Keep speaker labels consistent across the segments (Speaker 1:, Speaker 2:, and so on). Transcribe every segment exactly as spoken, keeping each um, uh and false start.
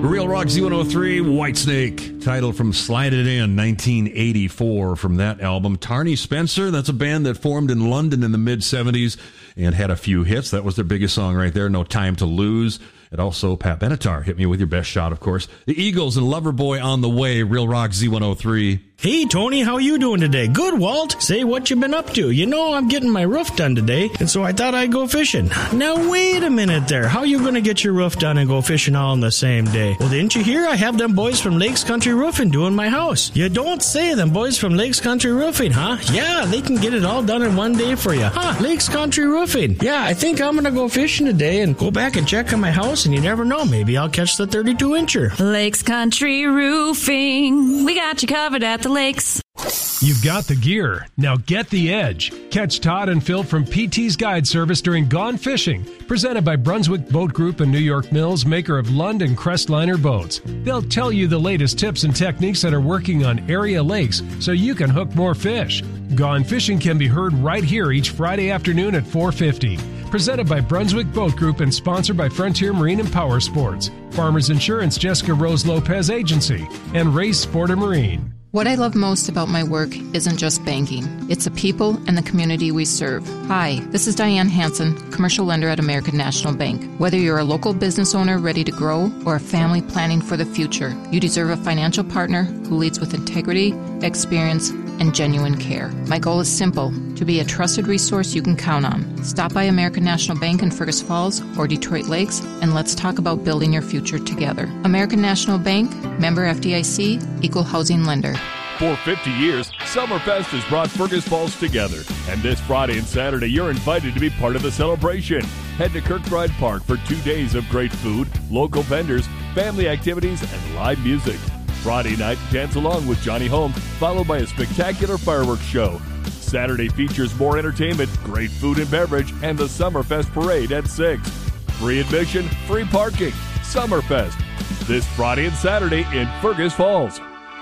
Speaker 1: Real Rock Z one oh three, Whitesnake, title from Slide It In, nineteen eighty-four from that album. Tarney Spencer, that's a band that formed in London in the mid-seventies and had a few hits. That was their biggest song right there, No Time to Lose. And also Pat Benatar, Hit Me With Your Best Shot, of course. The Eagles and Loverboy on the way, Real Rock Z one oh three.
Speaker 2: Hey, Tony, how you doing today? Good, Walt. Say what you been up to. You know, I'm getting my roof done today, and so I thought I'd go fishing. Now, wait a minute there. How you going to get your roof done and go fishing all in the same day? Well, didn't you hear? I have them boys from Lakes Country Roofing doing my house. You don't say them boys from Lakes Country Roofing, huh? Yeah, they can get it all done in one day for you. Huh, Lakes Country Roofing. Yeah, I think I'm going to go fishing today and go back and check on my house, and you never know. Maybe I'll catch the thirty-two incher.
Speaker 3: Lakes Country Roofing. We got you covered at the lakes.
Speaker 4: You've got the gear. Now get the edge. Catch Todd and Phil from P T's Guide Service during Gone Fishing, presented by Brunswick Boat Group and New York Mills, maker of Lund and Crestliner boats. They'll tell you the latest tips and techniques that are working on area lakes so you can hook more fish. Gone Fishing can be heard right here each Friday afternoon at four fifty. Presented by Brunswick Boat Group and sponsored by Frontier Marine and Power Sports, Farmers Insurance Jessica Rose Lopez Agency, and Race Sport and Marine.
Speaker 5: What I love most about my work isn't just banking. It's the people and the community we serve. Hi, this is Diane Hansen, commercial lender at American National Bank. Whether you're a local business owner ready to grow or a family planning for the future, you deserve a financial partner who leads with integrity, experience, and genuine care. My goal is simple, to be a trusted resource you can count on. Stop by American National Bank in Fergus Falls or Detroit Lakes, and let's talk about building your future together. American National Bank, member F D I C, equal housing lender.
Speaker 6: For fifty years, Summerfest has brought Fergus Falls together. And this Friday and Saturday, you're invited to be part of the celebration. Head to Kirkbride Park for two days of great food, local vendors, family activities, and live music. Friday night, dance along with Johnny Home, followed by a spectacular fireworks show. Saturday features more entertainment, great food and beverage, and the Summerfest Parade at six. Free admission, free parking. Summerfest, this Friday and Saturday in Fergus Falls.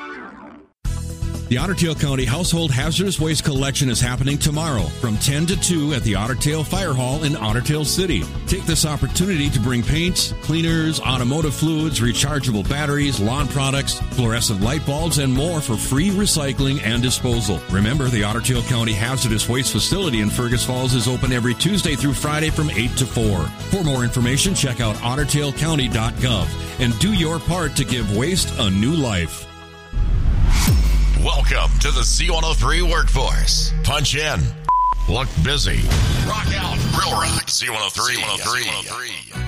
Speaker 1: The Otter Tail County Household Hazardous Waste Collection is happening tomorrow from ten to two at the Otter Tail Fire Hall in Otter Tail City. Take this opportunity to bring paints, cleaners, automotive fluids, rechargeable batteries, lawn products, fluorescent light bulbs, and more for free recycling and disposal. Remember, the Otter Tail County Hazardous Waste Facility in Fergus Falls is open every Tuesday through Friday from eight to four. For more information, check out otter tail county dot gov and do your part to give waste a new life.
Speaker 7: Welcome to the Z one oh three Workforce. Punch in. Look busy. Rock out. Real Rock. Z one oh three. Z one oh three.